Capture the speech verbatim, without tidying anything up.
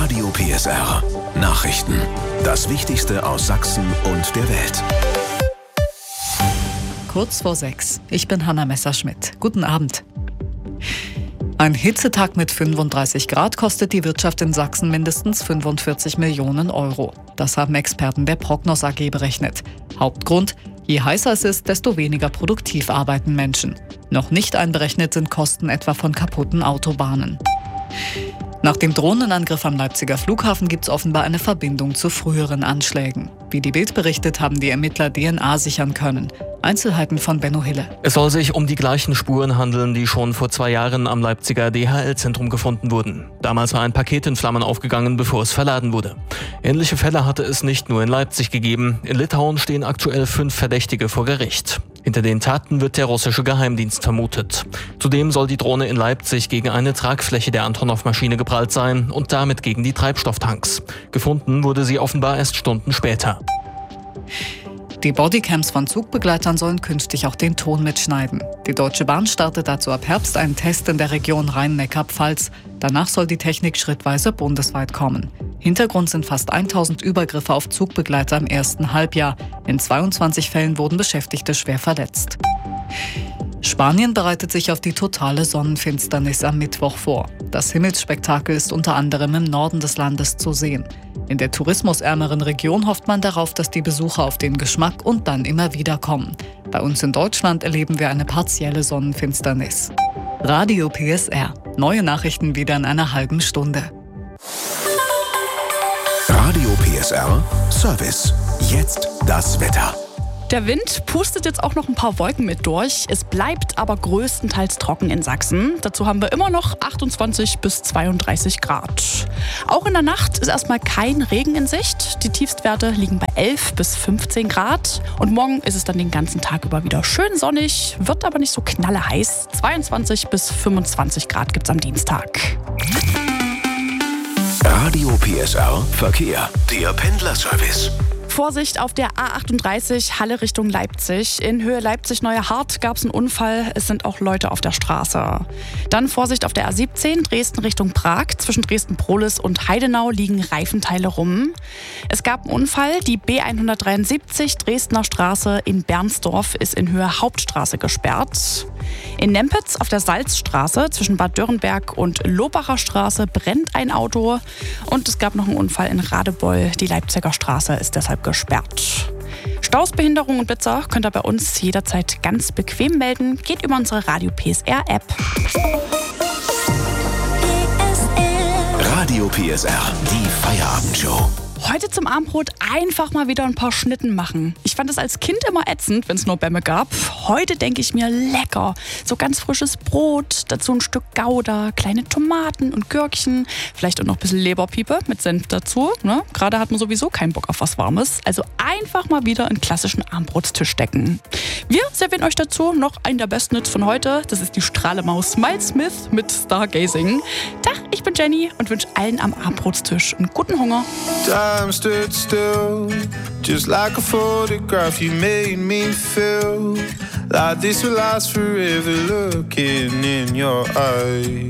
Radio P S R. Nachrichten. Das Wichtigste aus Sachsen und der Welt. Kurz vor sechs. Ich bin Hanna Messerschmidt. Guten Abend. Ein Hitzetag mit fünfunddreißig Grad kostet die Wirtschaft in Sachsen mindestens fünfundvierzig Millionen Euro. Das haben Experten der Prognos A G berechnet. Hauptgrund: je heißer es ist, desto weniger produktiv arbeiten Menschen. Noch nicht einberechnet sind Kosten etwa von kaputten Autobahnen. Nach dem Drohnenangriff am Leipziger Flughafen gibt es offenbar eine Verbindung zu früheren Anschlägen. Wie die Bild berichtet, haben die Ermittler D N A sichern können. Einzelheiten von Benno Hille. Es soll sich um die gleichen Spuren handeln, die schon vor zwei Jahren am Leipziger D H L-Zentrum gefunden wurden. Damals war ein Paket in Flammen aufgegangen, bevor es verladen wurde. Ähnliche Fälle hatte es nicht nur in Leipzig gegeben. In Litauen stehen aktuell fünf Verdächtige vor Gericht. Hinter den Taten wird der russische Geheimdienst vermutet. Zudem soll die Drohne in Leipzig gegen eine Tragfläche der Antonov-Maschine geprallt sein und damit gegen die Treibstofftanks. Gefunden wurde sie offenbar erst Stunden später. Die Bodycams von Zugbegleitern sollen künftig auch den Ton mitschneiden. Die Deutsche Bahn startet dazu ab Herbst einen Test in der Region Rhein-Neckar-Pfalz. Danach soll die Technik schrittweise bundesweit kommen. Hintergrund sind fast tausend Übergriffe auf Zugbegleiter im ersten Halbjahr. In zweiundzwanzig Fällen wurden Beschäftigte schwer verletzt. Spanien bereitet sich auf die totale Sonnenfinsternis am Mittwoch vor. Das Himmelsspektakel ist unter anderem im Norden des Landes zu sehen. In der tourismusärmeren Region hofft man darauf, dass die Besucher auf den Geschmack und dann immer wieder kommen. Bei uns in Deutschland erleben wir eine partielle Sonnenfinsternis. Radio P S R. Neue Nachrichten wieder in einer halben Stunde. Radio P S R Service. Jetzt das Wetter. Der Wind pustet jetzt auch noch ein paar Wolken mit durch. Es bleibt aber größtenteils trocken in Sachsen. Dazu haben wir immer noch achtundzwanzig bis zweiunddreißig Grad. Auch in der Nacht ist erstmal kein Regen in Sicht. Die Tiefstwerte liegen bei elf bis fünfzehn Grad. Und morgen ist es dann den ganzen Tag über wieder schön sonnig, wird aber nicht so knalleheiß. zweiundzwanzig bis fünfundzwanzig Grad gibt's am Dienstag. Radio P S R Verkehr. Der Pendlerservice. Vorsicht auf der A achtunddreißig Halle Richtung Leipzig. In Höhe Leipzig-Neuerhardt gab es einen Unfall. Es sind auch Leute auf der Straße. Dann Vorsicht auf der A siebzehn Dresden Richtung Prag. Zwischen Dresden-Prohlis und Heidenau liegen Reifenteile rum. Es gab einen Unfall. Die B hundertdreiundsiebzig Dresdner Straße in Bernsdorf ist in Höhe Hauptstraße gesperrt. In Nempitz auf der Salzstraße zwischen Bad Dürrenberg und Lobacher Straße brennt ein Auto. Und es gab noch einen Unfall in Radebeul. Die Leipziger Straße ist deshalb gesperrt. Staus, Behinderungen und Blitzer könnt ihr bei uns jederzeit ganz bequem melden. Geht über unsere Radio P S R App. Radio P S R, die Feierabendshow. Heute zum Abendbrot einfach mal wieder ein paar Schnitten machen. Ich fand es als Kind immer ätzend, wenn es nur Bämme gab. Heute denke ich mir, lecker. So ganz frisches Brot, dazu ein Stück Gouda, kleine Tomaten und Gürkchen, vielleicht auch noch ein bisschen Leberpiepe mit Senf dazu. Ne? Gerade hat man sowieso keinen Bock auf was Warmes. Also einfach mal wieder einen klassischen Abendbrotstisch decken. Wir servieren euch dazu noch einen der besten Hits von heute. Das ist die Strahlemaus Miles Smith mit Stargazing. Tag, ich bin Jenny und wünsche allen am Abendbrotstisch einen guten Hunger. Time stood still, just like a photograph. You made me feel like this will last forever. Looking in your eyes.